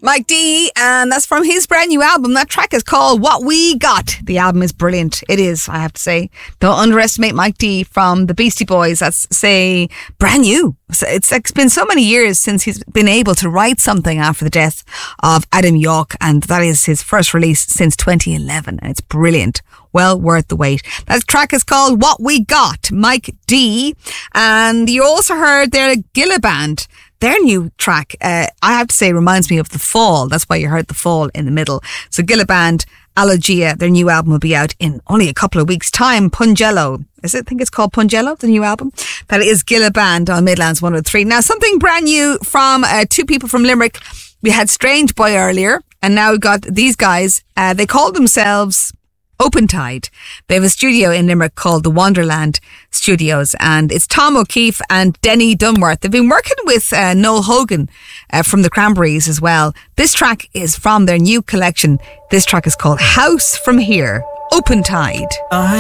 Mike D, and that's from his brand new album. That track is called What We Got. The album is brilliant. It is, I have to say. Don't underestimate Mike D from the Beastie Boys. That's, say, brand new. It's been so many years since he's been able to write something after the death of Adam Yauch, and that is his first release since 2011. And it's brilliant. Well worth the wait. That track is called What We Got, Mike D. And you also heard there Gilla Band. Their new track, I have to say, reminds me of The Fall. That's why you heard The Fall in the middle. So Gilla Band, Alogia, their new album will be out in only a couple of weeks' time. Pungello. I think it's called Pungello, the new album. That is Gilla Band on Midlands 103. Now, something brand new from two people from Limerick. We had Strange Boy earlier, and now we've got these guys. They call themselves Open Tide. They have a studio in Limerick called the Wonderland Studios, and it's Tom O'Keefe and Denny Dunworth. They've been working with Noel Hogan from the Cranberries as well. This track is from their new collection. This track is called House from Here. Open Tide.